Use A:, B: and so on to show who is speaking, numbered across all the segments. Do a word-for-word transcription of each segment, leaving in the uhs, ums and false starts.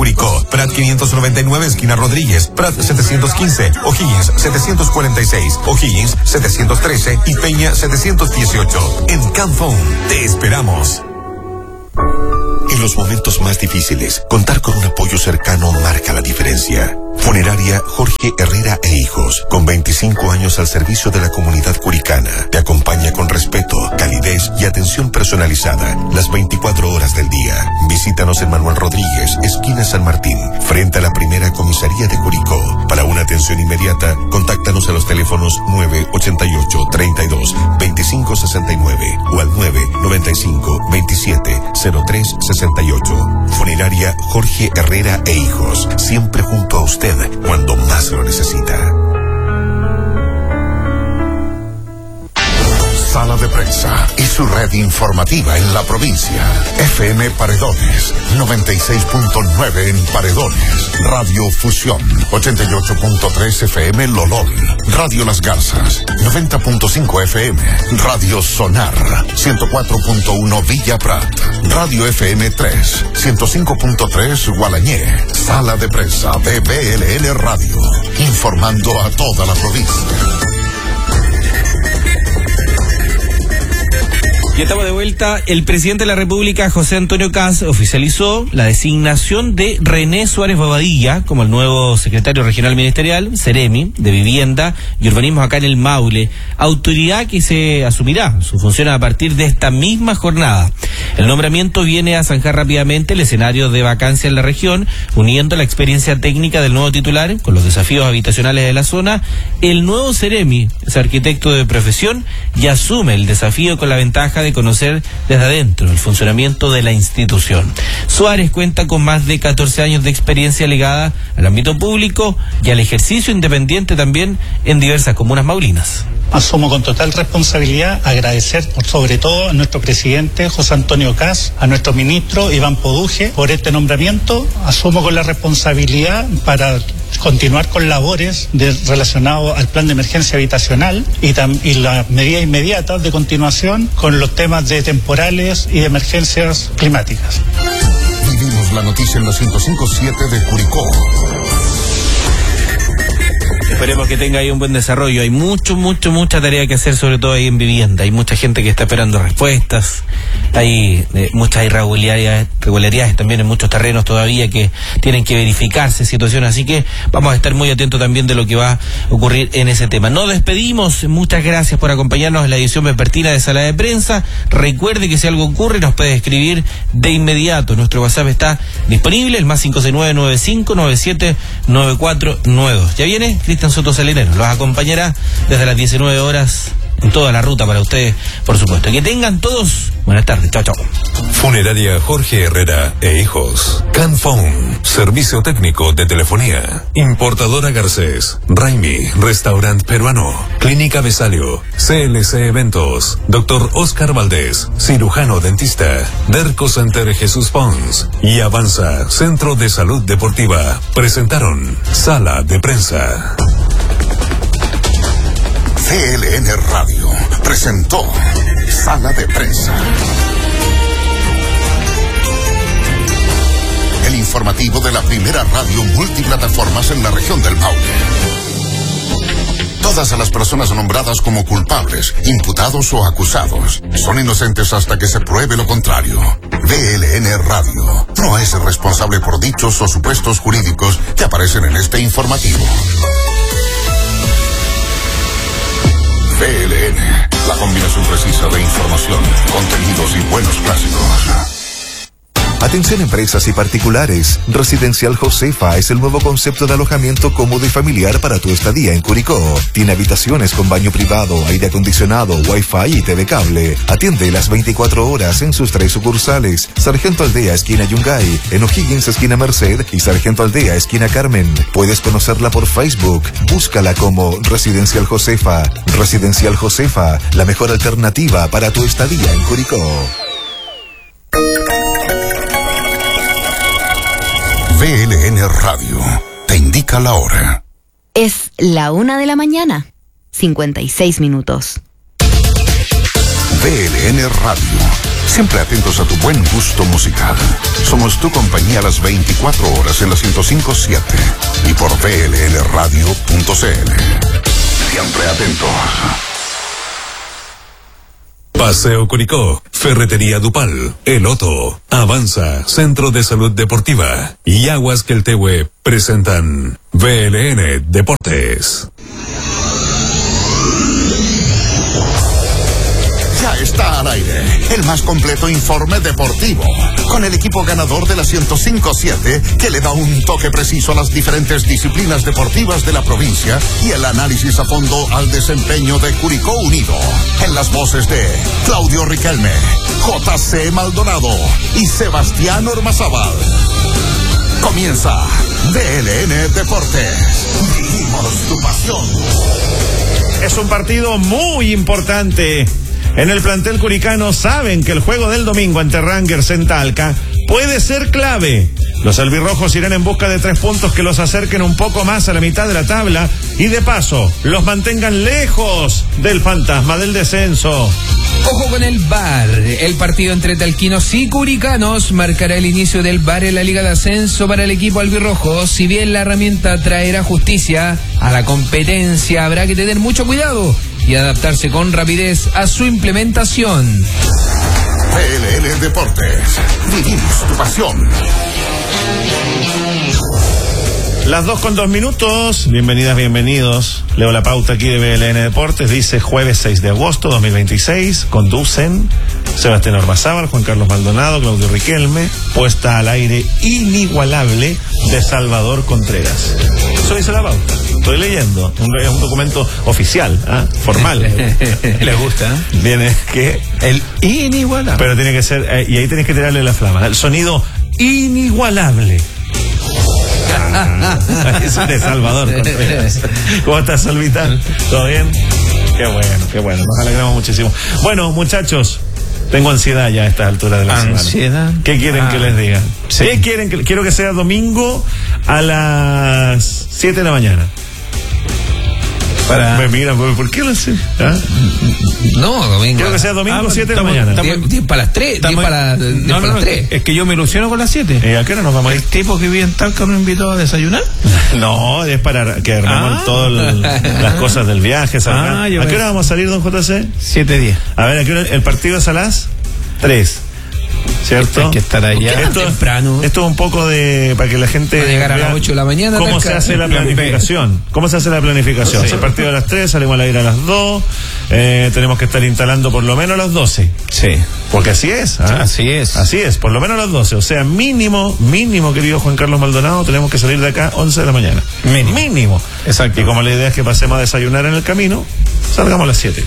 A: Curicó. Prat quinientos noventa y nueve, esquina Rodríguez. Prat setecientos quince, O'Higgins setecientos cuarenta y seis, O'Higgins setecientos trece y Peña setecientos dieciocho. En Camphone te esperamos. En los momentos más difíciles, contar con un apoyo cercano marca la diferencia. Funeraria Jorge Herrera e Hijos, con veinticinco años al servicio de la comunidad curicana, te acompaña con respeto, calidez y atención personalizada las veinticuatro horas del día. Visítanos en Manuel Rodríguez, esquina San Martín, frente a la primera comisaría de Curicó. Para una atención inmediata, contáctanos a los teléfonos nueve ochenta y ocho, treinta y dos, veinticinco sesenta y nueve o al nueve noventa y cinco, veintisiete, cero tres sesenta y ocho. Funeraria Jorge Herrera e Hijos, siempre junto a usted cuando más lo necesita. Sala de Prensa y su red informativa en la provincia. F M Paredones, noventa y seis punto nueve en Paredones. Radio Fusión, ochenta y ocho punto tres F M Lolol. Radio Las Garzas, noventa punto cinco F M. Radio Sonar, ciento cuatro punto uno Villa Prat. Radio F M tres, ciento cinco punto tres Gualañé. Sala de Prensa de B L N Radio, informando a toda la provincia.
B: Ya estamos de vuelta. El presidente de la República, José Antonio Kast, oficializó la designación de René Suárez Bobadilla como el nuevo secretario regional ministerial, Ceremi, de Vivienda y Urbanismo acá en el Maule, autoridad que se asumirá su función a partir de esta misma jornada. El nombramiento viene a zanjar rápidamente el escenario de vacancia en la región, uniendo la experiencia técnica del nuevo titular con los desafíos habitacionales de la zona. El nuevo Ceremi es arquitecto de profesión y asume el desafío con la ventaja de conocer desde adentro el funcionamiento de la institución. Suárez cuenta con más de catorce años de experiencia ligada al ámbito público y al ejercicio independiente también en diversas comunas maulinas.
C: Asumo con total responsabilidad agradecer por sobre todo a nuestro presidente José Antonio Kast, a nuestro ministro Iván Poduje por este nombramiento. Asumo con la responsabilidad para continuar con labores de, relacionadas al plan de emergencia habitacional y, tam, y las medidas inmediatas de continuación con los temas de temporales y de emergencias climáticas.
A: Vivimos la noticia en la ciento cinco punto siete de Curicó.
B: Esperemos que tenga ahí un buen desarrollo. Hay mucho, mucho, mucha tarea que hacer, sobre todo ahí en vivienda. Hay mucha gente que está esperando respuestas. Hay eh, muchas irregularidades, irregularidades también en muchos terrenos todavía que tienen que verificarse situaciones. Así que vamos a estar muy atentos también de lo que va a ocurrir en ese tema. Nos despedimos. Muchas gracias por acompañarnos en la edición vespertina de Sala de Prensa. Recuerde que si algo ocurre nos puede escribir de inmediato. Nuestro WhatsApp está disponible, el más cinco seis nueve, nueve cinco nueve siete, nueve cuatro nueve dos. Ya viene Cristian Soto Salinero, los acompañará desde las diecinueve horas en toda la ruta para ustedes, por supuesto. Que tengan todos buenas tardes. Chao, chao.
A: Funeraria Jorge Herrera e Hijos. Camphone, servicio técnico de telefonía. Importadora Garcés. Raimi, restaurante peruano. Clínica Besalio. C L C Eventos. Doctor Oscar Valdés, cirujano dentista. Derco Center Jesús Pons. Y Avanza, Centro de Salud Deportiva. Presentaron Sala de Prensa. C L N Radio presentó Sala de Prensa. El informativo de la primera radio multiplataformas en la región del Maule. Todas las personas nombradas como culpables, imputados o acusados son inocentes hasta que se pruebe lo contrario. V L N Radio no es responsable por dichos o supuestos jurídicos que aparecen en este informativo. V L N, la combinación precisa de información, contenidos y buenos clásicos. Atención empresas y particulares. Residencial Josefa es el nuevo concepto de alojamiento cómodo y familiar para tu estadía en Curicó. Tiene habitaciones con baño privado, aire acondicionado, wifi y T V cable. Atiende las veinticuatro horas en sus tres sucursales. Sargento Aldea, esquina Yungay, en O'Higgins, esquina Merced y Sargento Aldea, esquina Carmen. Puedes conocerla por Facebook. Búscala como Residencial Josefa. Residencial Josefa, la mejor alternativa para tu estadía en Curicó. V L N Radio te indica la hora.
D: Es la una de la mañana, cincuenta y seis minutos.
A: V L N Radio,
E: Siempre atentos a tu buen gusto musical. Somos tu compañía a las veinticuatro horas en la ciento cinco punto siete y por V L N radio punto c l. Siempre atentos.
A: Paseo Curicó, Ferretería Dupal, El Otto, Avanza, Centro de Salud Deportiva y Aguas Queltehue presentan V L N Deportes.
E: Ya está al aire el más completo informe deportivo, con el equipo ganador de la ciento cinco punto siete que le da un toque preciso a las diferentes disciplinas deportivas de la provincia y el análisis a fondo al desempeño de Curicó Unido. En las voces de Claudio Riquelme, J C Maldonado y Sebastián Ormazábal. Comienza V L N Deportes. Vivimos tu pasión.
F: Es un partido muy importante. En el plantel curicano saben que el juego del domingo ante Rangers en Talca puede ser clave. Los albirrojos irán en busca de tres puntos que los acerquen un poco más a la mitad de la tabla y de paso los mantengan lejos del fantasma del descenso.
G: Ojo con el V A R. El partido entre talquinos y curicanos marcará el inicio del V A R en la Liga de Ascenso para el equipo albirrojo. Si bien la herramienta traerá justicia a la competencia, habrá que tener mucho cuidado y adaptarse con rapidez a su implementación.
E: V L N Deportes. Vivimos tu pasión.
F: Las dos con dos minutos. Bienvenidas, bienvenidos. Leo la pauta aquí de V L N Deportes. Dice jueves seis de agosto dos mil veintiséis. Conducen Sebastián Ormazábal, Juan Carlos Maldonado, Claudio Riquelme. Puesta al aire inigualable de Salvador Contreras. Eso dice la pauta. Estoy leyendo. Un, es un documento oficial, ¿eh? Formal.
G: Le gusta, ¿eh?
F: Viene que
G: el inigualable.
F: Pero tiene que ser, eh, y ahí tienes que tirarle la flama. El sonido inigualable. Ah, es de Salvador Contreras. ¿Cómo estás, Salvita? ¿Todo bien? Qué bueno, qué bueno. Nos alegramos muchísimo. Bueno, muchachos, tengo ansiedad ya a esta altura de la
G: ¿Ansiedad?
F: semana. ¿Qué quieren ah, que les diga? Sí. ¿Qué quieren que quiero que sea domingo a las siete de la mañana? Para... Me miran, ¿por qué lo hacen? ¿Ah?
G: No, domingo.
F: Quiero que sea domingo siete ah, de la mañana.
G: diez para las tres. diez para, no,
F: no,
G: para
F: no,
G: las tres.
F: Es que yo me ilusiono con las siete. ¿Y a qué hora nos vamos a ir?
G: ¿El tipo que vive en Talca nos invitó a desayunar?
F: No, es para que armemos ah. todas las cosas del viaje. Ah, ¿a qué hora vamos a salir, don J C?
G: siete diez.
F: A ver, ¿a qué hora? El partido es a las tres. ¿Cierto?
G: Hay que estar allá
F: esto,
G: temprano.
F: Esto es un poco de para que la gente
G: para llegar a las ocho de la mañana.
F: ¿Cómo se hace la planificación? ¿Cómo se hace la planificación? Sí. El partido a las tres, salimos al aire a las dos, eh, tenemos que estar instalando por lo menos a las doce.
G: Sí.
F: Porque así es. ¿eh?
G: Así es.
F: Así es, por lo menos a las doce. O sea, mínimo, mínimo, querido Juan Carlos Maldonado, tenemos que salir de acá once de la mañana. Mínimo. Mínimo.
G: Exacto.
F: Y como la idea es que pasemos a desayunar en el camino, salgamos a las siete.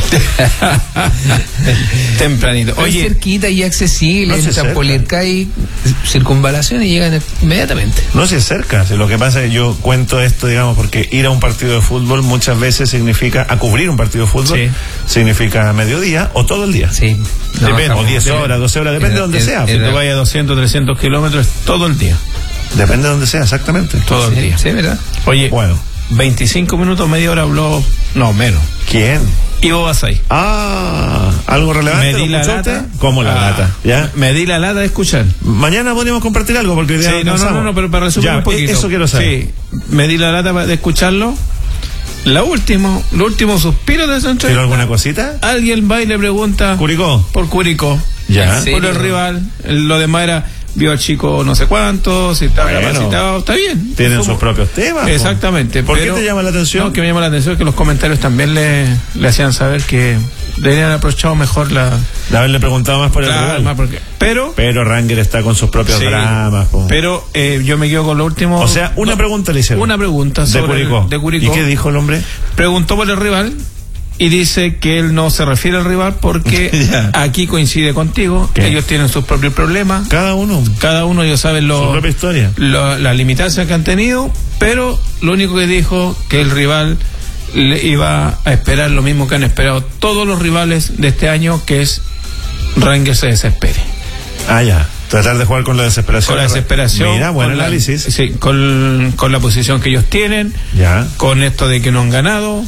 G: Tempranito. Oye, es cerquita y accesible.
F: No
G: en Polircay, circunvalación y llegan inmediatamente.
F: No se acerca. Lo que pasa es que yo cuento esto, digamos, porque ir a un partido de fútbol muchas veces significa, a cubrir un partido de fútbol, sí. significa mediodía o todo el día.
G: Sí.
F: No, depende, o diez horas, doce horas, depende de donde sea.
G: Si tú vayas a doscientos, trescientos kilómetros, todo el día.
F: Depende de donde sea, exactamente.
G: Todo
F: sí,
G: el día.
F: Sí, ¿verdad? Oye, bueno.
G: veinticinco minutos, media hora habló, no, menos.
F: ¿Quién?
G: Ivo Basay.
F: Ah, algo relevante.
G: Me di la lata.
F: ¿Cómo la ah, lata? ¿Ya?
G: Me di la lata de escuchar.
F: Mañana podemos compartir algo porque
G: sí, no, no, no, no, pero para resumir
F: ya,
G: un poquito.
F: Eso quiero saber.
G: Sí, me di la lata de escucharlo. La última, el último suspiro de esa entrevista.
F: ¿Pero alguna cosita?
G: Alguien va y le pregunta.
F: Curicó.
G: Por Curicó.
F: Ya.
G: Por el rival. Lo demás era. Vio al chico no sé cuánto, si está bueno, capacitado, está bien.
F: Tienen sus propios temas.
G: Exactamente.
F: ¿Por
G: pero,
F: qué te llama la atención?
G: No, que me llama la atención es que los comentarios también le, le hacían saber que deberían haber aprovechado mejor la...
F: De haberle preguntado más por el
G: claro,
F: rival.
G: Más porque, pero...
F: Pero Ranger está con sus propios sí, dramas. Po.
G: Pero eh, yo me quedo con lo último...
F: O sea, una no, pregunta le hicieron.
G: Una pregunta sobre
F: de Curicó.
G: El, de Curicó.
F: ¿Y qué dijo el hombre?
G: Preguntó por el rival... Y dice que él no se refiere al rival porque aquí coincide contigo. ¿Qué? Ellos tienen sus propios problemas.
F: Cada uno.
G: Cada uno, ellos saben lo,
F: su propia historia.
G: Lo, las limitancias que han tenido. Pero lo único que dijo que el rival le iba a esperar lo mismo que han esperado todos los rivales de este año, que es Rangers se desespere.
F: Ah, ya. Tratar de jugar con la desesperación.
G: Con la desesperación.
F: Mira, buen análisis.
G: La, sí, con, con la posición que ellos tienen.
F: Ya.
G: Con esto de que no han ganado.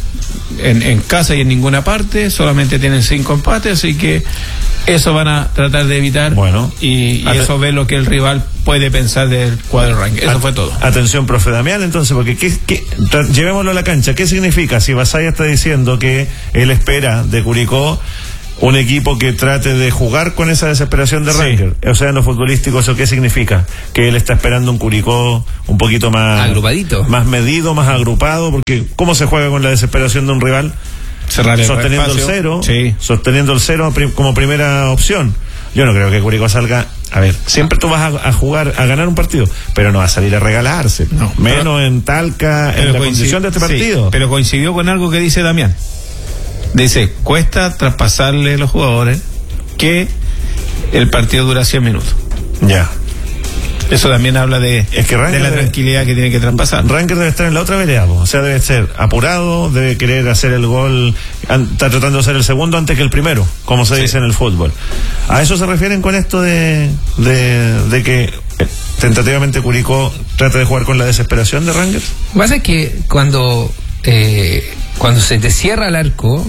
H: en, en casa y en ninguna parte, solamente tienen cinco empates, así que eso van a tratar de evitar.
F: Bueno,
H: y, y eso ve lo que el rival puede pensar del cuadro ranking. Eso fue todo.
F: Atención, profe Damián, entonces, porque ¿qué, qué, tra- llevémoslo a la cancha. ¿Qué significa si Basaya está diciendo que él espera de Curicó un equipo que trate de jugar con esa desesperación de Ranger? Sí. O sea, en lo futbolístico, ¿eso qué significa? Que él está esperando un Curicó un poquito más
G: agrupadito,
F: más medido, más agrupado, porque ¿cómo se juega con la desesperación de un rival?
H: Cerrar el
F: sosteniendo
H: espacio.
F: el cero,
H: sí.
F: sosteniendo el cero prim- como primera opción. Yo no creo que Curicó salga. A ver, siempre tú vas a, a jugar, a ganar un partido, pero no va a salir a regalarse. No, menos pero, en Talca, en la condición de este partido.
H: Sí, pero coincidió con algo que dice Damián. Dice, cuesta traspasarle a los jugadores que el partido dura cien minutos.
F: Ya.
H: Eso también habla de,
F: es que
H: de la tranquilidad debe, que tiene que traspasar.
F: Ranger debe estar en la otra vereda, o sea, debe ser apurado, debe querer hacer el gol, está tratando de hacer el segundo antes que el primero, como se sí. dice en el fútbol. ¿A eso se refieren con esto de, de, de que eh, tentativamente Curicó trata de jugar con la desesperación de Ranger?
G: Lo que pasa es que cuando... Eh, cuando se te cierra el arco,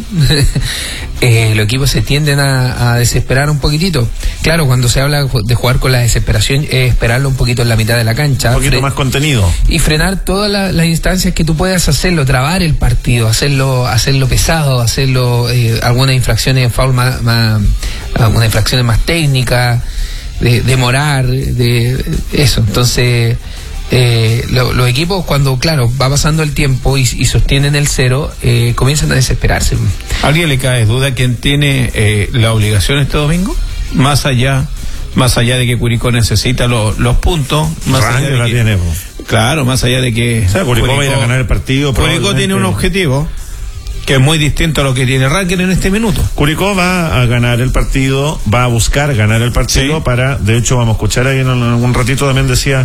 G: eh, los equipos se tienden a, a desesperar un poquitito. Claro, cuando se habla de jugar con la desesperación, es esperarlo un poquito en la mitad de la cancha.
F: Un poquito
G: fre-
F: más contenido.
G: Y frenar todas la, las instancias que tú puedas hacerlo, trabar el partido, hacerlo hacerlo pesado, hacerlo eh, algunas infracciones de foul más, más, algunas infracciones más técnicas, de demorar, de, de eso. Entonces... Eh, lo, los equipos cuando claro va pasando el tiempo y, y sostienen el cero eh, comienzan a desesperarse.
H: ¿A alguien le cae duda quién tiene eh, la obligación este domingo? Más allá más allá de que Curicó necesita lo, los puntos, más
F: Ranger
H: allá de
F: la
H: que,
F: tiene,
H: claro, más allá de que
F: o sea, Curicó, Curicó va a ir a ganar el partido.
H: Curicó tiene un objetivo que es muy distinto a lo que tiene Ranger en este minuto.
F: Curicó va a ganar el partido, va a buscar ganar el partido sí. para, de hecho vamos a escuchar ahí en algún ratito también decía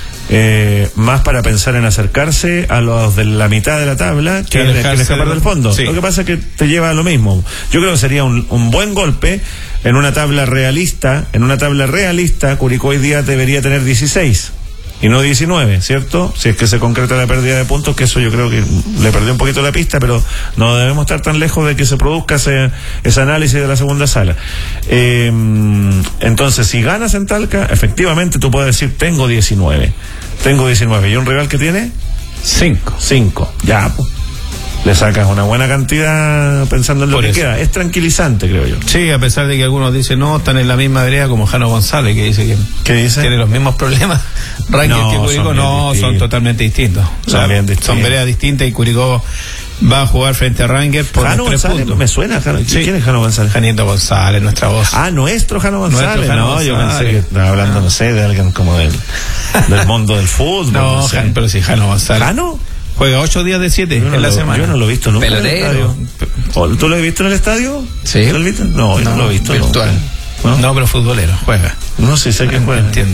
F: Eh, más para pensar en acercarse a los de la mitad de la tabla que, que, que escapar del fondo. Sí. Lo que pasa es que te lleva a lo mismo. Yo creo que sería un, un buen golpe en una tabla realista. En una tabla realista, Curicó hoy día debería tener dieciséis y no diecinueve, ¿cierto? Si es que se concreta la pérdida de puntos, que eso yo creo que le perdió un poquito la pista, pero no debemos estar tan lejos de que se produzca ese, ese análisis de la segunda sala. Eh, entonces, si ganas en Talca, efectivamente tú puedes decir, tengo diecinueve. Tengo diecinueve. ¿Y un rival que tiene?
H: cinco.
F: cinco. Ya, pues. Le sacas una buena cantidad pensando en lo Por que eso. queda. Es tranquilizante, creo yo.
H: Sí, a pesar de que algunos dicen, no, están en la misma vereda como Jano González, que dice que
F: ¿Qué dice?
H: tiene los mismos problemas. Ranger no, que Curicó, son no, distintos. Son totalmente distintos. O sea,
F: son, distintos.
H: son veredas distintas y Curicó va a jugar frente a Ranger por
F: Jano
H: los tres
F: González,
H: puntos.
F: Me suena, Jano.
H: Sí.
F: ¿Quién es Jano González?
H: Janito González, nuestra voz.
F: Ah, nuestro Jano González.
H: Nuestro Jano
F: no,
H: González.
F: yo pensé que estaba hablando, ah. no sé, de alguien como del, del mundo del fútbol.
H: No, no sé. Jan, pero sí, Jano González.
F: ¿Jano?
H: Juega ocho días de siete
F: no
H: en la
F: lo,
H: semana.
F: Yo no lo he visto nunca.
G: Pelotero.
F: ¿Tú lo has visto en el estadio?
G: Sí.
F: ¿Lo has visto? No, yo no, no lo he visto.
G: Virtual.
F: ¿No?
H: no, pero futbolero, juega.
F: No sé, sé que juega.
H: Entiende.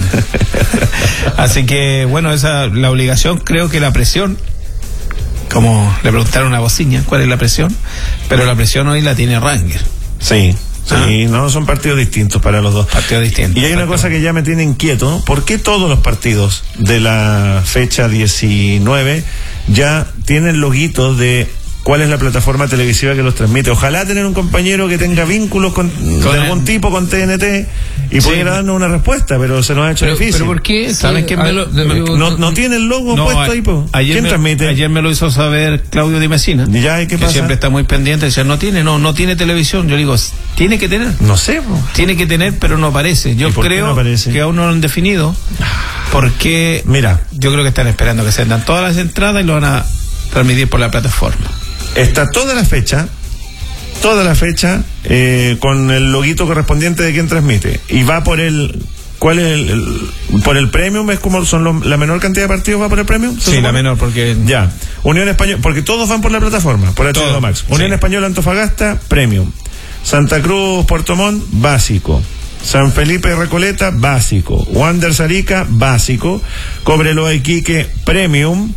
H: Así que, bueno, esa la obligación, creo que la presión, como le preguntaron a Bociña, ¿cuál es la presión? Pero la presión hoy la tiene Ranger.
F: Sí. Sí, ah. no, son partidos distintos para los dos.
H: Partidos distintos.
F: Y hay una cosa que ya me tiene inquieto. ¿Por qué todos los partidos de la fecha diecinueve ya tienen loguitos de cuál es la plataforma televisiva que los transmite? Ojalá tener un compañero que tenga vínculos con, con de algún tipo con T N T y sí. pudiera darnos una respuesta, pero se nos ha hecho
G: pero,
F: difícil.
G: ¿Pero por qué?
H: ¿Saben quién me lo,
F: no, no, no tiene el logo no, puesto ahí, po. ¿Quién
H: me,
F: transmite?
H: Ayer me lo hizo saber Claudio Di Messina.
F: ¿Y ya qué
H: que
F: pasa?
H: siempre está muy pendiente, decía, no tiene, no, no tiene televisión. Yo digo, tiene que tener.
F: No sé, po.
H: Tiene que tener, pero no aparece. Yo creo
F: no aparece?
H: que aún no lo han definido, porque
F: mira,
H: yo creo que están esperando que se den todas las entradas y lo van a transmitir por la plataforma.
F: Está toda la fecha, toda la fecha, eh, con el loguito correspondiente de quien transmite. Y va por el, ¿cuál es el, el por el premium? ¿Es como son lo, la menor cantidad de partidos va por el premium?
H: Sí, supone? La menor, porque...
F: Ya, Unión Española, porque todos van por la plataforma, por H D dos Max. Unión sí. Española Antofagasta, premium. Santa Cruz Puerto Montt, básico. San Felipe Recoleta, básico. Wanderers Arica, básico. Cobreloa Iquique, premium.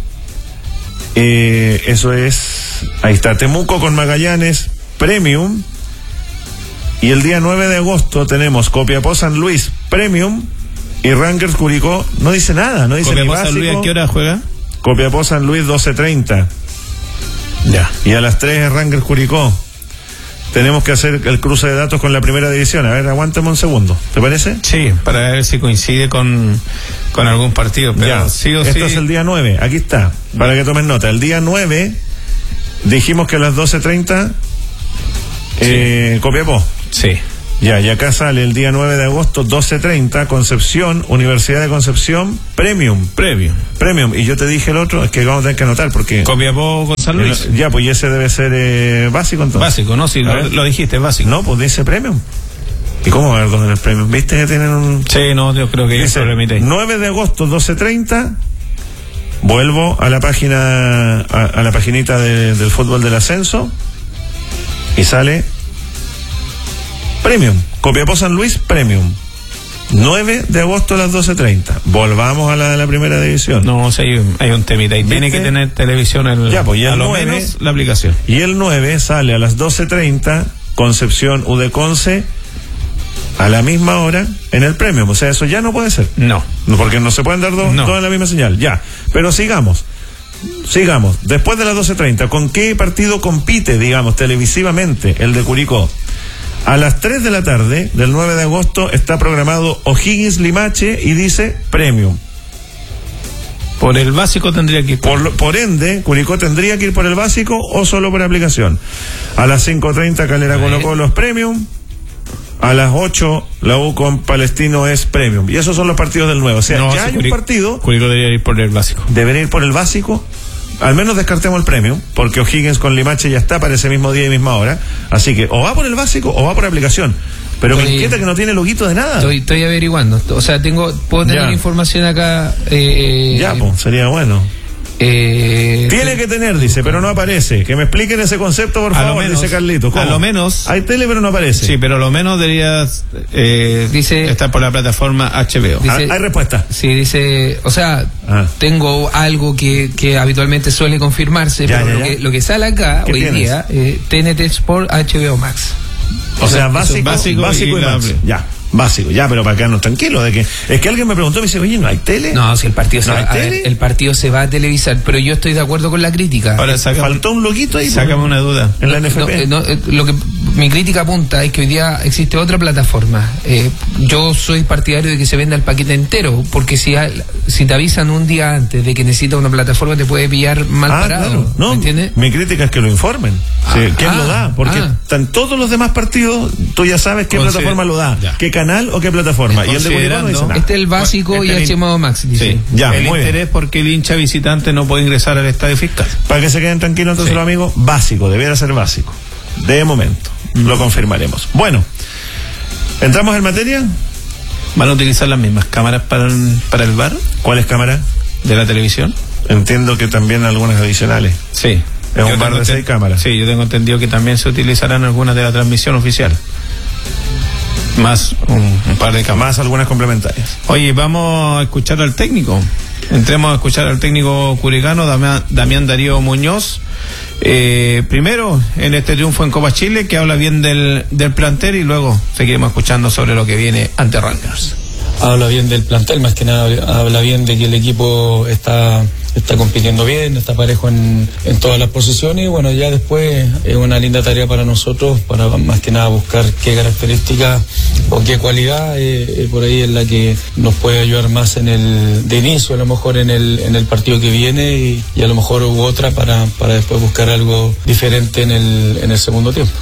F: Eh, eso es, ahí está, Temuco con Magallanes, premium. Y el día nueve de agosto tenemos Copiapó San Luis, premium. Y Rangers Curicó, no dice nada, no dice
H: Copiapó
F: ni básico.
H: San Luis, ¿a qué hora juega?
F: Copiapó San Luis doce treinta. Ya. Y a las tres Rangers Curicó. Tenemos que hacer el cruce de datos con la primera división. A ver, aguántame un segundo. ¿Te parece?
H: Sí, para ver si coincide con, con algún partido. Pero
F: ya,
H: sí o
F: esto
H: sí...
F: es el día nueve. Aquí está, para que tomen nota. El día nueve, dijimos que a las doce treinta, eh, sí. Copiapó.
H: Sí.
F: Ya, y acá sale el día nueve de agosto, doce treinta, Concepción, Universidad de Concepción, Premium.
H: Premium.
F: Premium. Y yo te dije el otro, es que vamos a tener que anotar porque...
H: Copiapó con San Luis.
F: El, ya, pues y ese debe ser eh, básico entonces.
H: Básico, ¿no? Si lo, lo dijiste, básico.
F: No, pues dice Premium. ¿Y cómo va a ver dónde en el Premium? ¿Viste que tienen un...?
H: Sí, no, yo creo que
F: dice,
H: eso remite.
F: nueve de agosto, doce treinta, vuelvo a la página, a, a la paginita de, del fútbol del ascenso, y sale... Premium, Copiapó San Luis, Premium. nueve de agosto a las doce treinta. Volvamos a la de la primera división.
H: No, o sea, hay, hay un temita. Y tiene que tener televisión en el,
F: ya, pues,
H: a
F: el
H: lo
F: nueve,
H: menos la aplicación.
F: Y el nueve sale a las doce treinta, Concepción U D Conce, a la misma hora en el Premium. O sea, eso ya no puede ser.
H: No.
F: Porque no se pueden dar dos,
H: no.
F: dos en la misma señal. Ya. Pero sigamos. Sigamos. Después de las doce treinta, ¿con qué partido compite, digamos, televisivamente el de Curicó? A las tres de la tarde del nueve de agosto está programado O'Higgins Limache y dice Premium.
H: Por el básico tendría que ir.
F: Por, por ende, Curicó tendría que ir por el básico o solo por aplicación. A las cinco treinta Calera Colo Colo es Premium. A las ocho la U con Palestino es Premium. Y esos son los partidos del nueve. O sea, no, ya hay Curicó, un partido.
H: Curicó debería ir por el básico.
F: Debería ir por el básico. Al menos descartemos el Premium, porque O'Higgins con Limache ya está para ese mismo día y misma hora. Así que o va por el básico o va por aplicación. Pero estoy, me inquieta que no tiene loguito de nada.
G: Estoy, estoy averiguando. O sea, tengo puedo tener ya. información acá. Eh,
F: ya, pues, sería bueno.
G: Eh,
F: Tiene que tener, dice, pero no aparece. Que me expliquen ese concepto, por favor, menos, dice Carlito. ¿Cómo?
H: A lo menos.
F: Hay tele, pero no aparece.
H: Sí, pero a lo menos debería eh, dice, estar por la plataforma H B O.
F: Dice, ¿hay respuesta?
G: Sí, dice, o sea, ah. tengo algo que, que habitualmente suele confirmarse, ya, pero ya, lo, ya. Que, lo que sale acá hoy tienes? día, eh, T N T Sport H B O Max.
F: O, o sea, sea básico, básico, básico y, y Max. Ya. Básico, ya, pero para quedarnos tranquilos de que es que alguien me preguntó, me dice, oye, ¿no hay tele?
G: No, si el partido, ¿No se, va, a ver, el partido se va a televisar, pero yo estoy de acuerdo con la crítica.
F: Ahora, sácame, faltó un loguito ahí.
H: Sácame una duda.
F: En la N F P.
G: No, no, lo que mi crítica apunta es que hoy día existe otra plataforma. Eh, yo soy partidario de que se venda el paquete entero, porque si, hay, si te avisan un día antes de que necesitas una plataforma, te puede pillar mal
F: ah,
G: parado.
F: Claro. No,
G: ¿me entiendes?
F: Mi crítica es que lo informen. Ah, sí, ¿quién ah, lo da? Porque
G: ah.
F: están todos los demás partidos, tú ya sabes qué Consider- plataforma lo da, ya. qué canal o qué plataforma. Y el de Curicó no dice nada.
G: Este es el básico este y el H M O Max, dice.
H: Sí. Ya, el interés bien. Porque el hincha visitante no puede ingresar al estadio fiscal.
F: Para que se queden tranquilos entonces sí. los amigos, básico, debiera ser básico. De momento, mm. lo confirmaremos. Bueno, ¿entramos en materia?
H: ¿Van a utilizar las mismas cámaras para el, para el bar?
F: ¿Cuáles cámaras?
H: ¿De la televisión?
F: Entiendo que también algunas adicionales.
H: Sí.
F: Es un bar de seis cámaras.
H: Sí, yo tengo entendido que también se utilizarán algunas de la transmisión oficial. Más un, un par de cámaras.
F: Más algunas complementarias.
H: Oye, vamos a escuchar al técnico. Entremos a escuchar al técnico curicano, Damián, Damián Darío Muñoz. Eh, primero, en este triunfo en Copa Chile, que habla bien del, del plantel, y luego seguiremos escuchando sobre lo que viene ante Rangers.
I: Habla bien del plantel, más que nada habla bien de que el equipo está está compitiendo bien, está parejo en, en todas las posiciones, y bueno, ya después es una linda tarea para nosotros, para más que nada buscar qué características o qué cualidad eh, por ahí es la que nos puede ayudar más en el de inicio, a lo mejor en el en el partido que viene, y, y a lo mejor hubo otra para, para después buscar algo diferente en el, en el segundo tiempo.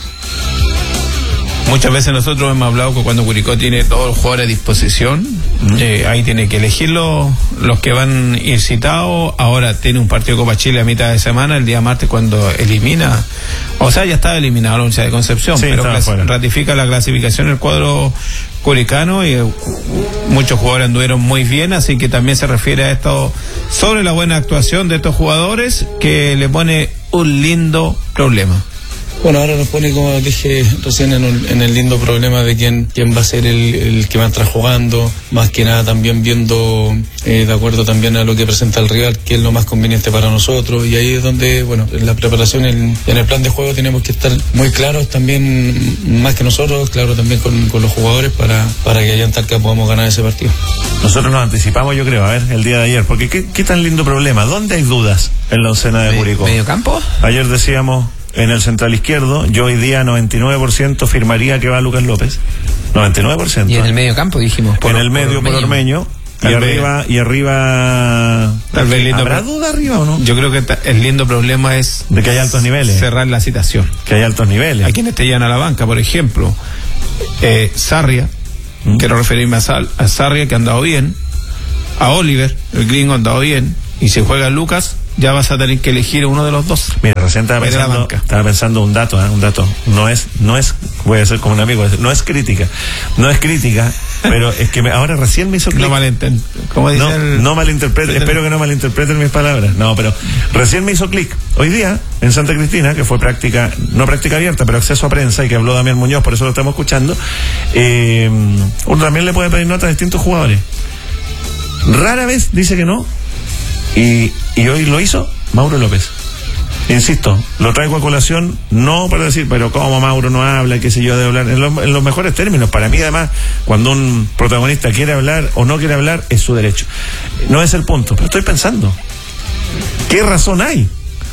H: Muchas veces nosotros hemos hablado que cuando Curicó tiene todos los jugadores a disposición, uh-huh. eh, ahí tiene que elegir los, los que van a ir citados. Ahora tiene un partido de Copa Chile a mitad de semana, el día martes, cuando elimina, o sea, ya estaba eliminado la Universidad de Concepción, sí, pero clas- ratifica la clasificación del cuadro curicano, y uh, muchos jugadores anduvieron muy bien, así que también se refiere a esto sobre la buena actuación de estos jugadores, que le pone un lindo problema.
I: Bueno, ahora nos pone, como dije recién, en, un, en el lindo problema de quién, quién va a ser el, el que va a entrar jugando, más que nada también viendo, eh, de acuerdo también a lo que presenta el rival, qué es lo más conveniente para nosotros, y ahí es donde, bueno, en la preparación, en, en el plan de juego tenemos que estar muy claros también, más que nosotros, claro, también con, con los jugadores, para, para que allá en Talca podamos ganar ese partido.
F: Nosotros nos anticipamos, yo creo, a ver, el día de ayer, porque qué, qué tan lindo problema, ¿dónde hay dudas en la oncena de Curicó?
G: ¿Medio campo?
F: Ayer decíamos, en el central izquierdo, yo hoy día noventa y nueve por ciento firmaría que va Lucas López. noventa y nueve por ciento.
G: Y en el medio campo dijimos.
F: Por, en el medio por Ormeño. Por Ormeño y arriba, y arriba.
H: Tal vez lindo.
F: ¿Habrá duda arriba o no?
H: Yo creo que el lindo problema es.
F: De que hay altos niveles.
H: Cerrar la citación.
F: Que hay altos niveles.
H: A quienes te llegan a la banca, por ejemplo. Eh, Sarria. ¿Mm? Quiero referirme a, Sal, a Sarria, que ha andado bien. A Oliver, el gringo, ha andado bien. Y si juega Lucas, ya vas a tener que elegir uno de los dos.
F: Mira, recién estaba pensando, estaba pensando un dato, ¿eh? un dato. No es, no es, voy a ser como un amigo, no es crítica, no es crítica, pero es que me, ahora recién me hizo clic.
H: No malinterpreten, como dice
F: no,
H: el...
F: no malinterpreten, espero que no malinterpreten mis palabras. No, pero recién me hizo clic. Hoy día, en Santa Cristina, que fue práctica, no práctica abierta, pero acceso a prensa, y que habló Damián Muñoz, por eso lo estamos escuchando, eh, uno también le puede pedir nota a distintos jugadores. Rara vez dice que no. Y, y hoy lo hizo Mauro López. Insisto, lo traigo a colación no para decir, pero cómo Mauro no habla, qué sé yo, de hablar en, lo, en los mejores términos. Para mí, además, cuando un protagonista quiere hablar o no quiere hablar, es su derecho. No es el punto, pero estoy pensando, ¿qué razón hay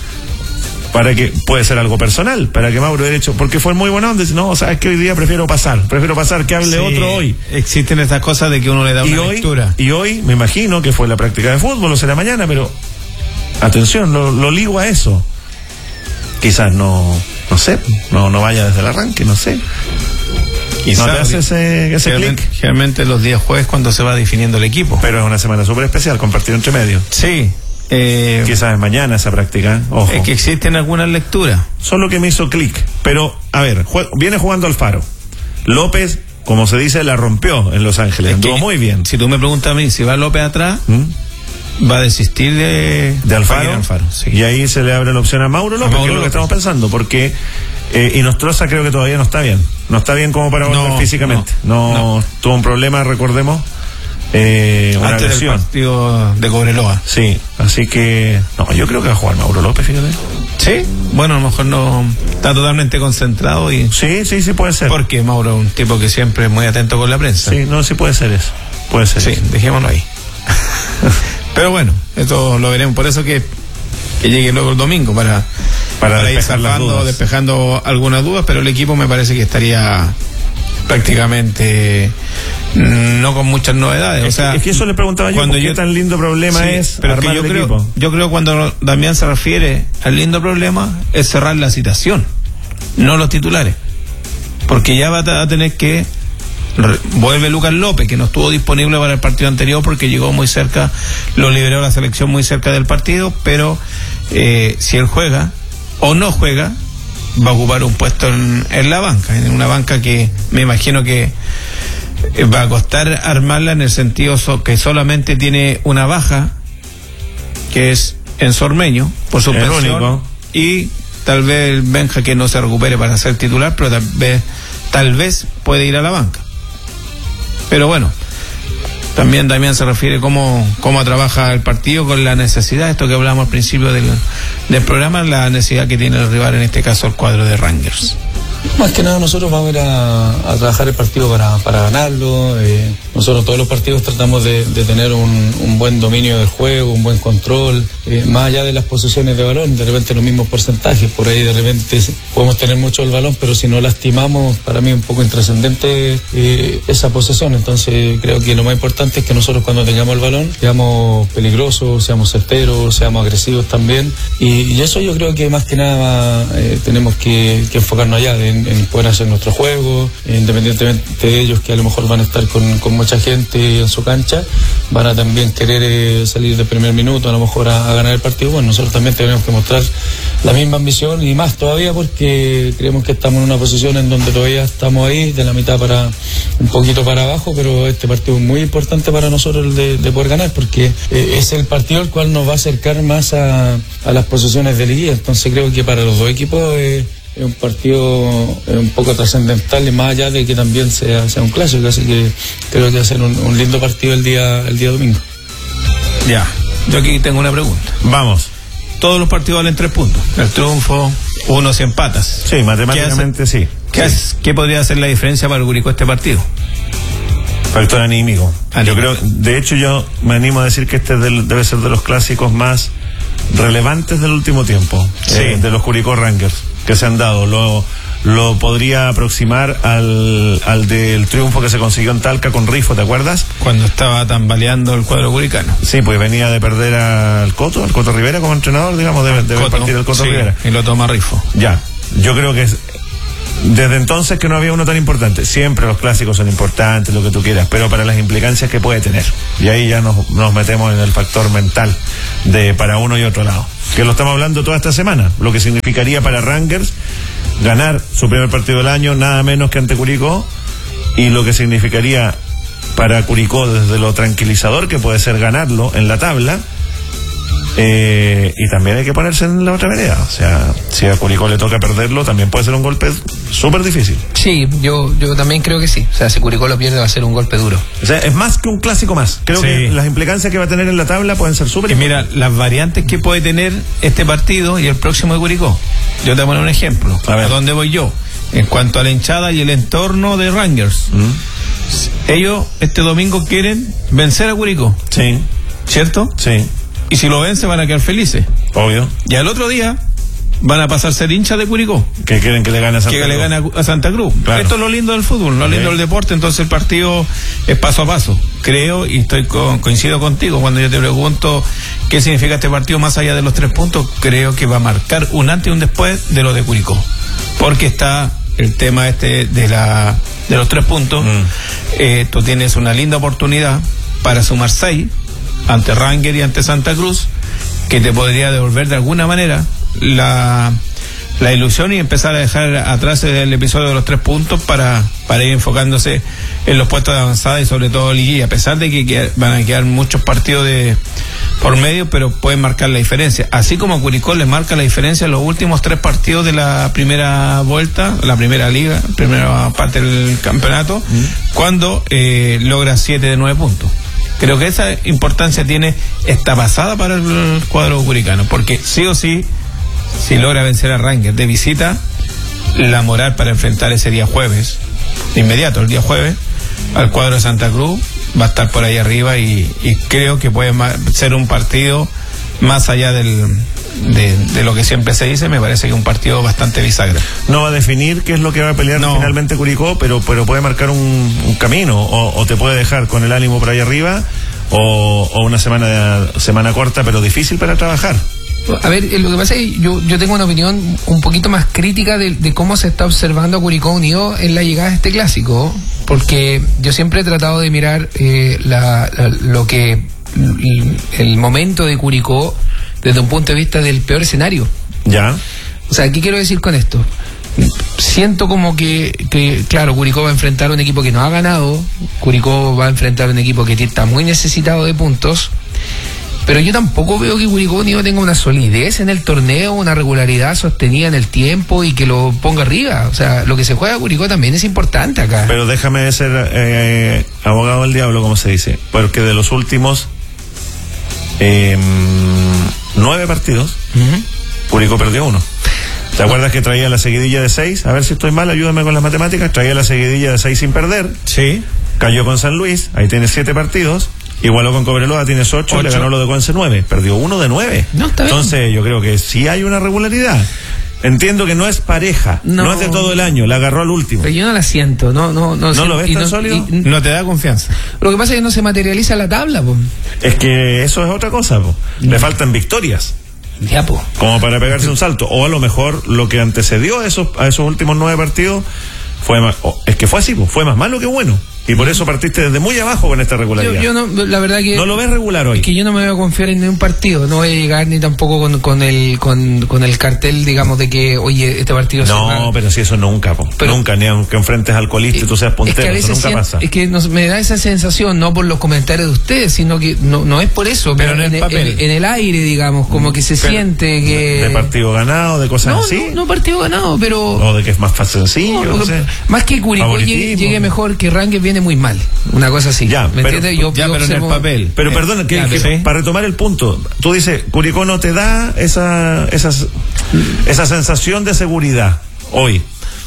F: para que, puede ser algo personal, para que Mauro derecho, porque fue muy buena onda, dice, no, sabes que hoy día prefiero pasar, prefiero pasar que hable sí, otro hoy.
H: Existen estas cosas de que uno le da
F: y
H: una
F: hoy,
H: lectura.
F: Y hoy, me imagino que fue la práctica de fútbol, o será mañana, pero atención, lo, lo ligo a eso. Quizás no, no sé, no, no vaya desde el arranque, no sé.
H: Quizás
F: no te hace ese, ese
H: generalmente,
F: clic.
H: Generalmente los días jueves cuando se va definiendo el equipo.
F: Pero es una semana súper especial, compartido entre medio.
H: Sí. Eh,
F: Quizás es mañana esa práctica, ojo.
H: Es que existen algunas lecturas.
F: Solo que me hizo clic. Pero, a ver, jue- viene jugando Alfaro. López, como se dice, la rompió en Los Ángeles.
H: Es
F: Anduvo
H: que,
F: muy bien.
H: Si tú me preguntas a mí, si va López atrás, ¿Mm? va a desistir de,
F: de Alfaro.
H: Alfaro sí.
F: Y ahí se le abre la opción a Mauro López, a Mauro que es lo que estamos pensando. Porque eh, Inostroza creo que todavía no está bien. No está bien como para volver no, físicamente. No, no, no tuvo un problema, recordemos. Eh, una
H: Antes
F: lesión.
H: del partido de Cobreloa.
F: Sí, así que no, yo creo que va a jugar Mauro López, fíjate.
H: Sí, bueno, a lo mejor no está totalmente concentrado y
F: sí, sí, sí puede ser.
H: Porque Mauro es un tipo que siempre es muy atento con la prensa.
F: Sí, no, sí puede ser eso. Puede ser.
H: Sí,
F: eso.
H: dejémoslo ahí. Pero bueno, esto lo veremos. Por eso que que llegue luego el domingo para
F: para,
H: para ir
F: despejar las
H: salvando,
F: dudas.
H: despejando algunas dudas, pero el equipo me parece que estaría prácticamente no con muchas novedades.
F: Es,
H: o sea,
F: es que eso le preguntaba yo,
H: cuando
F: ¿qué
H: yo,
F: tan lindo problema
H: sí,
F: es
H: pero
F: armar
H: que yo
F: el
H: creo,
F: equipo?
H: Yo creo cuando Damián se refiere al lindo problema es cerrar la citación, no los titulares, porque ya va a tener que re, vuelve Lucas López, que no estuvo disponible para el partido anterior porque llegó muy cerca, lo liberó la selección muy cerca del partido, pero eh, si él juega o no juega, va a ocupar un puesto en, en la banca, en una banca que me imagino que va a costar armarla en el sentido so, que solamente tiene una baja, que es Enzo Ormeño, por suspensión, y tal vez Benja, que no se recupere para ser titular, pero tal vez, tal vez puede ir a la banca. Pero bueno, también Damián se refiere cómo, cómo trabaja el partido con la necesidad, esto que hablamos al principio del, del programa, la necesidad que tiene el rival, en este caso el cuadro de Rangers.
I: Más que nada nosotros vamos a ir a, a trabajar el partido para, para ganarlo. Eh, nosotros todos los partidos tratamos de, de tener un, un buen dominio del juego, un buen control, eh, más allá de las posesiones de balón, de repente los mismos porcentajes, por ahí de repente podemos tener mucho el balón, pero si no lastimamos, para mí es un poco intrascendente eh, esa posesión. Entonces creo que lo más importante es que nosotros cuando tengamos el balón seamos peligrosos, seamos certeros, seamos agresivos también, y, y eso yo creo que más que nada eh, tenemos que, que enfocarnos allá de, En, en poder hacer nuestro juego, independientemente de ellos que a lo mejor van a estar con, con mucha gente en su cancha, van a también querer eh, salir de primer minuto a lo mejor a, a ganar el partido. Bueno, nosotros también tenemos que mostrar la misma ambición y más todavía, porque creemos que estamos en una posición en donde todavía estamos ahí de la mitad para un poquito para abajo, pero este partido es muy importante para nosotros el de, de poder ganar, porque eh, es el partido el cual nos va a acercar más a, a las posiciones de liguilla. Entonces creo que para los dos equipos eh, es un partido eh, un poco trascendental, y más allá de que también sea, sea un clásico, así que creo que va a ser un, un lindo partido el día, el día domingo.
H: Ya, yo aquí tengo una pregunta.
F: Vamos.
H: Todos los partidos valen tres puntos. El triunfo, uno si empatas.
F: Sí, matemáticamente
H: ¿Qué hace,
F: sí.
H: ¿qué,
F: sí.
H: hace, ¿Qué podría hacer la diferencia para Curicó este partido?
F: Factor anímico.
H: Anímico.
F: Yo creo, de hecho, yo me animo a decir que este del, debe ser de los clásicos más relevantes del último tiempo.
H: Sí.
F: Eh, de los Curicó Rangers que se han dado. Lo, lo podría aproximar al, al del triunfo que se consiguió en Talca con Rifo, ¿te acuerdas?
H: Cuando estaba tambaleando el cuadro curicano.
F: Sí, pues venía de perder al Coto, al Coto Rivera como entrenador, digamos, de, de
H: Coto,
F: partir el Coto
H: sí,
F: Rivera.
H: Y lo toma Rifo.
F: Ya, yo creo que es, desde entonces que no había uno tan importante. Siempre los clásicos son importantes, lo que tú quieras, pero para las implicancias que puede tener. Y ahí ya nos, nos metemos en el factor mental de para uno y otro lado. Que lo estamos hablando toda esta semana. Lo que significaría para Rangers ganar su primer partido del año, nada menos que ante Curicó, y lo que significaría para Curicó desde lo tranquilizador que puede ser ganarlo en la tabla. Eh, y también hay que ponerse en la otra vereda. O sea, si a Curicó le toca perderlo, también puede ser un golpe súper difícil.
G: Sí, yo, yo también creo que sí. O sea, si Curicó lo pierde va a ser un golpe duro.
F: O sea, es más que un clásico más. Creo
H: Sí.
F: que las implicancias que va a tener en la tabla pueden ser súper
H: Y mira, las variantes que puede tener este partido y el próximo de Curicó. Yo te voy a poner un ejemplo.
F: A ver.
H: ¿A dónde voy yo? En cuanto a la hinchada y el entorno de Rangers.
F: ¿Mm?
H: Ellos este domingo quieren vencer a Curicó.
F: Sí,
H: ¿Cierto?
F: sí,
H: Y si lo vence van a quedar felices.
F: obvio.
H: Y al otro día van a pasar a ser hinchas de Curicó.
F: Que quieren que le gane a Santa
H: Que le
F: Cruz.
H: gane a, a Santa Cruz.
F: Claro.
H: Esto es lo lindo del fútbol, lo
F: Ok.
H: lindo del deporte. Entonces el partido es paso a paso. Creo, y estoy con, coincido contigo cuando yo te pregunto qué significa este partido más allá de los tres puntos. Creo que va a marcar un antes y un después de lo de Curicó. Porque está el tema este de la de los tres puntos.
F: Mm.
H: Eh, tú tienes una linda oportunidad para sumar seis ante Ranger y ante Santa Cruz, que te podría devolver de alguna manera la, la ilusión y empezar a dejar atrás el episodio de los tres puntos para, para ir enfocándose en los puestos de avanzada y sobre todo liguilla, a pesar de que queda, van a quedar muchos partidos de por medio, pero pueden marcar la diferencia, así como a Curicó les marca la diferencia en los últimos tres partidos de la primera vuelta, la primera liga, primera parte del campeonato, mm. cuando eh, logra siete de nueve puntos. Creo que esa importancia tiene esta pasada para el cuadro curicano, porque sí o sí, si logra vencer a Rangers de visita, la moral para enfrentar ese día jueves, de inmediato, el día jueves, al cuadro de Santa Cruz, va a estar por ahí arriba y, y creo que puede ser un partido más allá del... De, de lo que siempre se dice, me parece que es un partido bastante bisagra.
F: No va a definir qué es lo que va a pelear
H: no.
F: finalmente Curicó, pero, pero puede marcar un, un camino, o, o te puede dejar con el ánimo por ahí arriba, o, o una semana, semana corta pero difícil para trabajar.
G: A ver, lo que pasa es que yo, yo tengo una opinión un poquito más crítica de, de cómo se está observando a Curicó Unido en la llegada de este clásico, porque yo siempre he tratado de mirar eh, la, la, lo que el momento de Curicó desde un punto de vista del peor escenario.
F: Ya.
G: O sea, ¿qué quiero decir con esto? Siento como que, que, claro, Curicó va a enfrentar a un equipo que no ha ganado, Curicó va a enfrentar a un equipo que está muy necesitado de puntos, pero yo tampoco veo que Curicó Unido tenga una solidez en el torneo, una regularidad sostenida en el tiempo y que lo ponga arriba. O sea, lo que se juega a Curicó también es importante acá.
F: Pero déjame ser eh, abogado del diablo, como se dice, porque de los últimos eh, nueve partidos, uh-huh. Curicó perdió uno. ¿Te acuerdas que traía la seguidilla de seis? A ver si estoy mal, ayúdame con las matemáticas. Traía la seguidilla de seis sin perder.
H: Sí.
F: Cayó con San Luis, ahí tiene siete partidos. Igualó con Cobreloa, tienes ocho, le ganó lo de Conce nueve. Perdió uno de nueve.
G: No, está bien.
F: Entonces yo creo que sí hay una regularidad. Entiendo que no es pareja, no, no es de todo el año, la agarró al último.
G: Pero yo no la siento, no, no, no.
F: ¿No
G: siento,
F: lo ves tan
G: no,
F: sólido?
G: Y,
H: no te da confianza.
G: Lo que pasa es que no se materializa la tabla, po.
F: Es que eso es otra cosa, po. No. Le faltan victorias.
G: Ya, po.
F: Como para pegarse un salto. O a lo mejor lo que antecedió a esos, a esos últimos nueve partidos fue más, oh, es que fue así, po. Fue más malo que bueno. Y por eso partiste desde muy abajo con esta regularidad.
G: Yo, yo no, la verdad que...
F: ¿No lo ves regular hoy?
G: Es que yo no me voy a confiar en ningún partido. No voy a llegar ni tampoco con, con, el, con, con el cartel, digamos, de que, oye, este partido...
F: No, se va... pero si eso nunca, po. Pero, nunca, ni aunque enfrentes al colista y tú seas puntero, es que a veces eso nunca pasa.
G: Es que nos, me da esa sensación, no por los comentarios de ustedes, sino que no, no es por eso, pero, pero en, el papel. En, en el aire, digamos, como que se pero, siente que...
F: De partido ganado, de cosas
G: no,
F: así.
G: No, no partido ganado, pero...
F: O de que es más fácil, sencillo, no, no sé.
G: Más que Curicó llegue, llegue mejor, que Rangers viene muy mal. Una cosa así.
F: Ya,
G: ¿me
F: pero,
G: entiendes? Yo,
F: ya,
G: yo
F: pero
G: observo...
F: en el papel. Pero eh, perdona, que, ya, que, ¿sí? Para retomar el punto, tú dices, Curicó no te da esa, esa, esa sensación de seguridad hoy.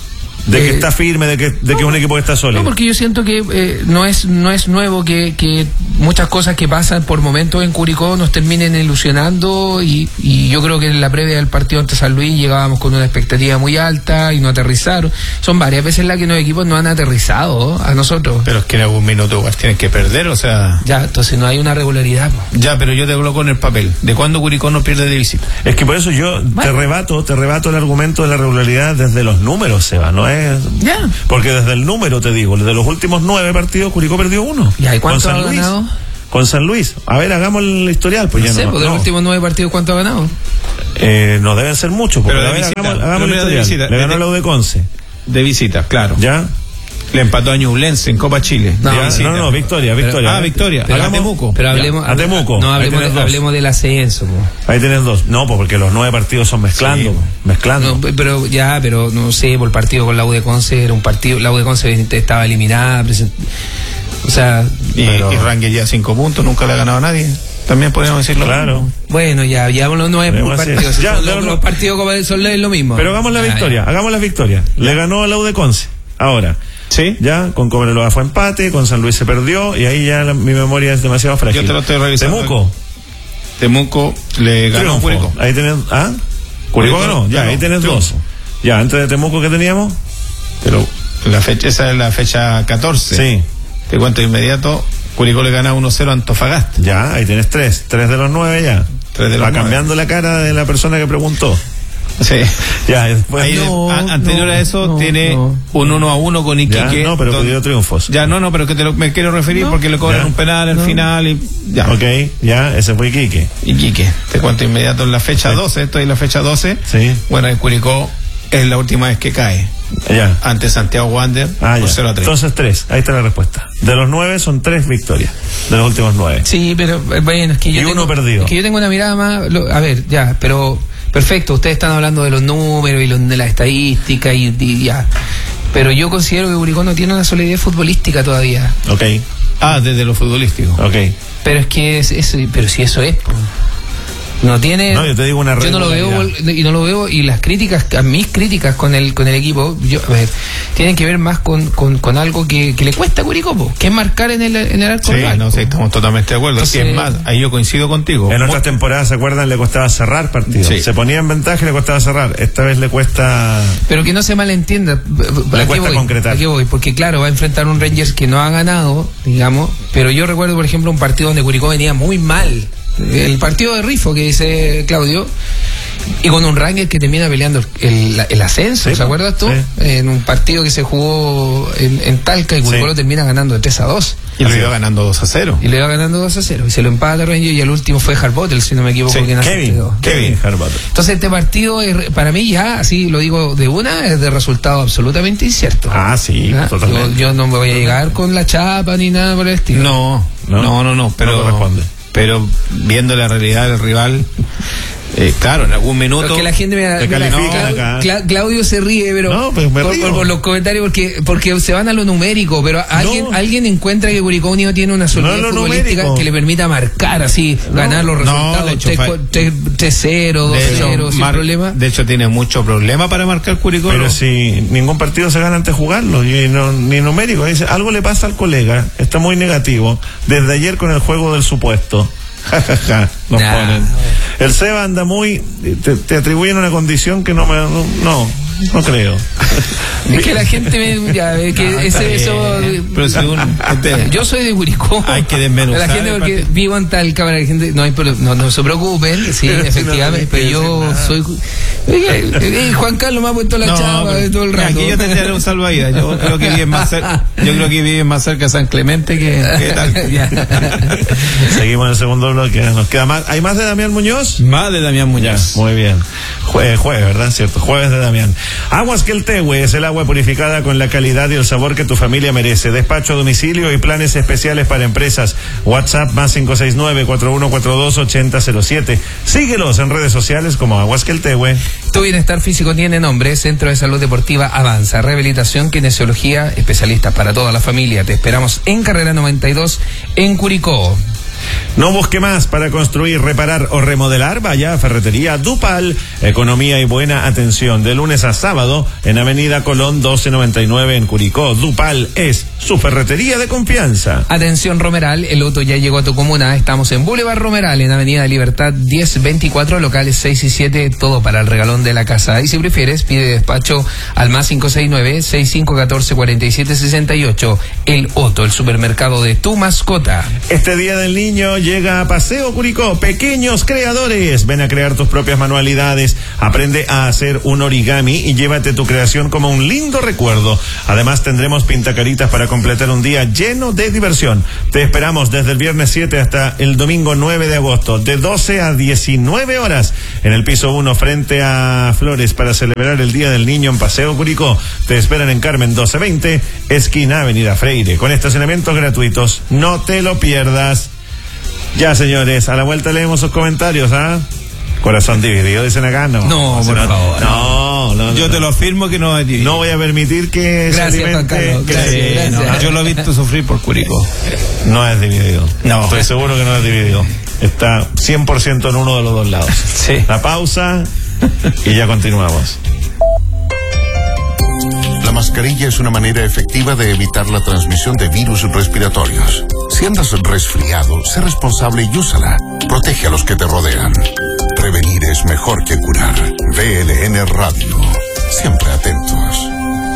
F: De que eh, está firme, de que, de no, que es un equipo que está sólido.
G: No, porque yo siento que eh, no es no es nuevo que, que muchas cosas que pasan por momentos en Curicó nos terminen ilusionando y, y yo creo que en la previa del partido ante San Luis llegábamos con una expectativa muy alta y no aterrizaron. Son varias veces las que los equipos no han aterrizado a nosotros.
H: Pero es que en algún minuto igual tienen que perder, o sea...
G: Ya, entonces no hay una regularidad. Po.
H: Ya, pero yo te coloco en el papel. ¿De cuándo Curicó no pierde de visita?
F: Es que por eso yo bueno. te rebato, te rebato el argumento de la regularidad desde los números, Seba, no es...
G: Ya.
F: Porque desde el número te digo, desde los últimos nueve partidos Curicó perdió uno.
G: ¿Y hay cuánto ha
F: Luis,
G: ganado?
F: Con San Luis. A ver, hagamos el historial, pues
G: no
F: ya
G: sé,
F: no.
G: Pues de
F: no.
G: los últimos nueve partidos, ¿cuánto ha ganado?
F: Eh, no deben ser muchos, porque
H: pero
F: a ver,
H: visita,
F: hagamos, hagamos el historial.
H: De visita,
F: Le ganó
H: de,
F: la U de Conce.
H: De visita, claro.
F: ¿Ya?
H: Le empató a Ñublense en Copa Chile.
F: No, no, no, victoria, victoria.
H: Pero, ah, victoria.
G: Pero,
H: a Temuco.
G: Pero hablemos,
F: a Temuco.
G: No, hablemos, de, hablemos del ascenso. Po.
F: Ahí tenés dos. No, porque los nueve partidos son mezclando. Sí. Mezclando.
G: No, pero ya, pero no sé, por el partido con la U de Conce era un partido, la U de Conce estaba eliminada. Present, o sea.
H: Y, pero, y Rangers ya cinco puntos, nunca le ha ganado a nadie. También podríamos decirlo.
F: Claro.
G: Bueno, ya, ya los nueve partidos.
F: Ya,
G: son,
F: los,
G: los partidos son lo mismo.
F: Pero hagamos la victoria, ah, hagamos la victoria. Le ganó a la U de Conce. Ahora.
H: Sí.
F: Ya, con Cobreloa fue empate, con San Luis se perdió, y ahí ya la, mi memoria es demasiado frágil.
H: Yo te lo estoy revisando.
F: Temuco.
H: Temuco le ganó a Curicó.
F: Ahí tenés, ¿ah? Curicó ganó, ya, ahí tenés dos. Ya, antes de Temuco, ¿qué teníamos?
H: Pero la fecha, esa es la fecha catorce.
F: Sí.
H: Te cuento de inmediato, Curicó le gana uno cero a Antofagasta.
F: Ya, ahí tenés tres, tres de los nueve ya.
H: Tres de los
F: Va
H: nueve.
F: Cambiando la cara de la persona que preguntó.
H: Sí.
F: Ya, después.
H: Ahí
G: no,
H: a, anterior
G: no,
H: a eso
G: no,
H: tiene
G: no.
H: un uno a uno con Iquique.
F: Ya, no, pero pidió triunfos.
H: Ya, no, no, pero que te lo, me quiero referir no, porque le cobran ya. un penal al no. final y ya.
F: Ok, ya, ese fue Iquique.
H: Iquique. Te cuento inmediato en la fecha sí. doce, estoy en la fecha doce.
F: Sí.
H: Bueno, en Curicó es la última vez que cae.
F: Ya.
H: Ante Santiago Wander
F: ah,
H: por
F: ya.
H: cero a tres.
F: Entonces tres, ahí está la respuesta. De los nueve son tres victorias, de los últimos nueve.
G: Sí, pero bueno, es que yo
F: y
G: tengo,
F: uno perdido.
G: Es que yo tengo una mirada más, lo, a ver, ya, pero perfecto, ustedes están hablando de los números y los, de la estadística y, y ya. Pero yo considero que Curicó no tiene una solidez futbolística todavía.
F: Ok.
H: Ah, desde lo futbolístico.
F: Ok.
G: Pero es que es, es pero si eso es, pues. No tiene.
F: No, yo te digo una
G: Yo no lo veo y no lo veo y las críticas, a mis críticas con el con el equipo, yo, a ver, tienen que ver más con, con, con algo que, que le cuesta a Curicó, po, que es marcar en el en el arco.
H: Sí,
G: rival,
H: no, sí, estamos totalmente de acuerdo. Entonces, sí, es más, ahí yo coincido contigo.
F: En otras temporadas, ¿se acuerdan? Le costaba cerrar partidos. Sí. Se ponía en ventaja y le costaba cerrar. Esta vez le cuesta.
G: Pero que no se malentienda.
F: Le cuesta
G: voy?
F: concretar.
G: ¿A qué voy? Porque claro, va a enfrentar un Rangers que no ha ganado, digamos. Pero yo recuerdo, por ejemplo, un partido donde Curicó venía muy mal. El partido de Rifo que dice Claudio, y con un Rangers que termina peleando el, el ascenso, sí, ¿se acuerdas tú? Sí. En un partido que se jugó en, en Talca y Curicó sí. lo termina ganando de tres a dos.
H: Y lo iba ganando dos a cero.
G: Y lo iba ganando dos a cero. Y se lo empata Rangers y el último fue Harbottle, si no me equivoco.
F: Sí,
G: Kevin,
F: Kevin, Kevin Harbottle.
G: Entonces este partido, es, para mí ya, así lo digo de una, es de resultado absolutamente incierto.
F: Ah, sí, ¿ah? Totalmente.
G: Yo, yo no me voy a llegar con la chapa ni nada por el estilo.
H: No, no, no, no, no pero...
F: No corresponde.
H: Pero viendo la realidad del rival, eh, claro, en algún minuto.
G: Porque la gente me,
F: me califica
G: no,
F: acá.
G: Cla- Claudio se ríe, pero
F: no, pues me
G: por,
F: río.
G: Por, por los comentarios, porque porque se van a lo numérico, pero alguien
F: no.
G: alguien encuentra que Curicó Unido tiene una solidez
F: no,
G: futbolística
F: numérico.
G: que le permita marcar así, no. ganar los resultados, tres cero, dos cero, sin
H: mar-
G: problema.
H: De hecho, tiene mucho problema para marcar Curicó.
F: Pero
H: ¿no?
F: si ningún partido se gana antes de jugarlo, y no, ni numérico. Dice, algo le pasa al colega, está muy negativo, desde ayer con el juego del supuesto. Jajaja, nos nah, ponen. El Seba anda muy, te, te atribuyen una condición que no me, no, no. No creo.
G: Es que la gente me, ya, es que no, ese, eso,
H: pero según este,
G: yo soy de Curicó.
H: Hay que desmenuzar.
G: La gente porque vivo en Talca, la gente no hay no, no se preocupen, sí, pero efectivamente, no pero yo soy eh, eh, Juan Carlos me ha puesto la no, chava de todo el rato.
H: Aquí yo te daré un salvavidas. Yo creo que viven más cerca, yo creo que viven más cerca de San Clemente que, que tal.
F: Seguimos en el segundo bloque. Nos queda más. ¿Hay más de Damián Muñoz?
H: Más de Damián Muñoz.
F: Muy bien. Jueves, jueves, ¿verdad? Cierto. Jueves de Damián. Aguas Queltehue es el agua purificada con la calidad y el sabor que tu familia merece. Despacho a domicilio y planes especiales para empresas. WhatsApp más cinco seis nueve, cuatro uno cuatro dos, ocho cero cero siete. Síguelos en redes sociales como Aguas Queltehue.
G: Tu bienestar físico tiene nombre. Centro de Salud Deportiva Avanza. Rehabilitación, kinesiología, especialistas para toda la familia. Te esperamos en Carrera noventa y dos en Curicó.
F: No busque más para construir, reparar o remodelar. Vaya a Ferretería Dupal. Economía y buena atención. De lunes a sábado en Avenida Colón doce noventa y nueve en Curicó. Dupal es su ferretería de confianza.
G: Atención Romeral, el auto ya llegó a tu comuna. Estamos en Boulevard Romeral, en Avenida Libertad diez veinticuatro, locales seis y siete. Todo para el regalón de la casa. Y si prefieres, pide despacho al más cinco seis nueve, seis cinco uno cuatro, cuatro siete seis ocho. El Otto, el supermercado de tu mascota.
F: Este día del niño llega a Paseo Curicó. Pequeños creadores. Ven a crear tus propias manualidades. Aprende a hacer un origami y llévate tu creación como un lindo recuerdo. Además tendremos pintacaritas para completar un día lleno de diversión. Te esperamos desde el viernes siete hasta el domingo nueve de agosto, de doce a diecinueve horas, en el piso uno frente a Flores, para celebrar el Día del Niño en Paseo Curicó. Te esperan en Carmen doce veinte, esquina Avenida Freire, con estacionamientos gratuitos. No te lo pierdas. Ya, señores, a la vuelta leemos sus comentarios, ¿ah? Corazón dividido, dicen acá, no.
G: No, por
F: no,
G: favor.
F: No, no, no.
H: Yo
F: no,
H: te lo afirmo que no es dividido.
F: No voy a permitir que
G: gracias,
F: se alimente.
G: Juan Carlos, gracias,
F: que,
G: gracias.
F: No,
H: yo lo he visto sufrir por Curicó.
F: No es dividido.
H: No.
F: Estoy seguro que no es dividido. Está cien por ciento en uno de los dos lados.
H: Sí.
F: La pausa y ya continuamos.
E: La mascarilla es una manera efectiva de evitar la transmisión de virus respiratorios. Si andas resfriado, sé responsable y úsala. Protege a los que te rodean. Prevenir es mejor que curar. V L N Radio. Siempre atentos.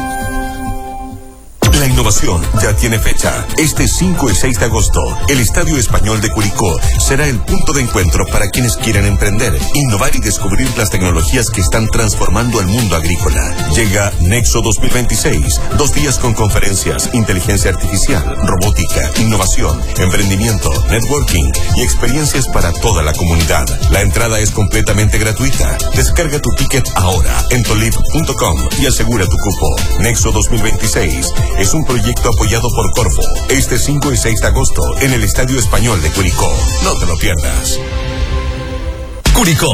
A: La innovación ya tiene fecha. Este cinco y seis de agosto, el Estadio Español de Curicó será el punto de encuentro para quienes quieran emprender, innovar y descubrir las tecnologías que están transformando el mundo agrícola. Llega Nexo dos mil veintiséis, dos días con conferencias, inteligencia artificial, robótica, innovación, emprendimiento, networking y experiencias para toda la comunidad. La entrada es completamente gratuita. Descarga tu ticket ahora en tolib punto com y asegura tu cupo. Nexo dos mil veintiséis es un proyecto apoyado por Corfo. Este cinco y seis de agosto en el Estadio Español de Curicó. No te lo pierdas. Curicó.